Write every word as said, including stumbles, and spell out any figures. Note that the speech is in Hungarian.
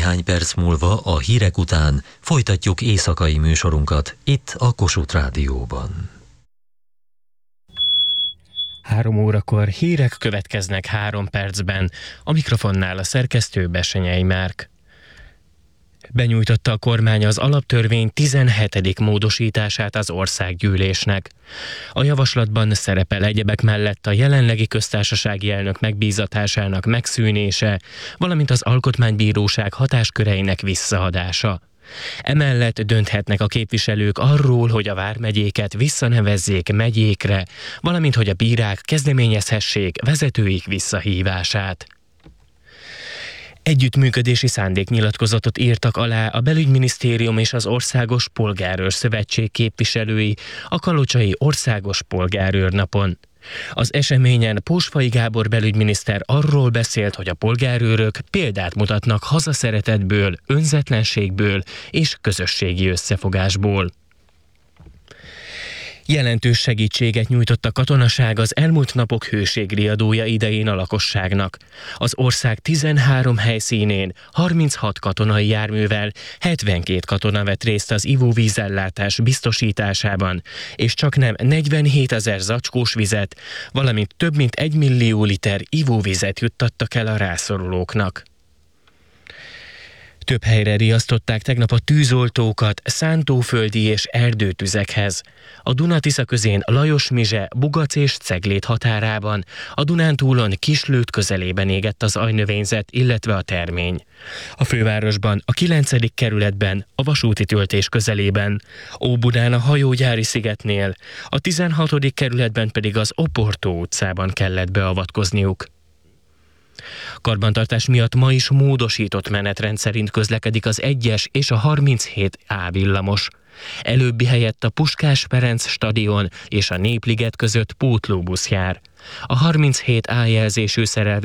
Néhány perc múlva a hírek után folytatjuk éjszakai műsorunkat itt a Kossuth Rádióban. Három órakor hírek következnek három percben. A mikrofonnál a szerkesztő Bessenyei Márk. Benyújtotta a kormány az alaptörvény tizenhetedik módosítását az országgyűlésnek. A javaslatban szerepel egyebek mellett a jelenlegi köztársasági elnök megbízatásának megszűnése, valamint az alkotmánybíróság hatásköreinek visszaadása. Emellett dönthetnek a képviselők arról, hogy a vármegyéket visszanevezzék megyékre, valamint hogy a bírák kezdeményezhessék vezetőik visszahívását. Együttműködési szándéknyilatkozatot írtak alá a Belügyminisztérium és az Országos Polgárőr Szövetség képviselői a kalocsai Országos Polgárőrnapon. Az eseményen Pósfai Gábor belügyminiszter arról beszélt, hogy a polgárőrök példát mutatnak hazaszeretetből, önzetlenségből és közösségi összefogásból. Jelentős segítséget nyújtott a katonaság az elmúlt napok hőségriadója idején a lakosságnak. Az ország tizenhárom helyszínén harminchat katonai járművel hetvenkét katona vett részt az ivóvízellátás biztosításában, és csaknem negyvenhétezer zacskós vizet, valamint több mint egy millió liter ivóvizet juttattak el a rászorulóknak. Több helyre riasztották tegnap a tűzoltókat szántóföldi és erdőtüzekhez. A Duna-Tisza közén Lajos-Mizse, Bugac és Ceglét határában, a Dunántúlon Kislőd közelében égett az ajnövényzet, illetve a termény. A fővárosban, a kilencedik kerületben, a vasúti töltés közelében, Óbudán a hajógyári szigetnél, a tizenhatodik kerületben pedig az Oportó utcában kellett beavatkozniuk. Karbantartás miatt ma is módosított menetrend szerint közlekedik az egyes és a harminchét á villamos. Előbbi helyett a Puskás Ferenc stadion és a Népliget között pótlóbusz jár. A harminchét á jelzésű szerelvény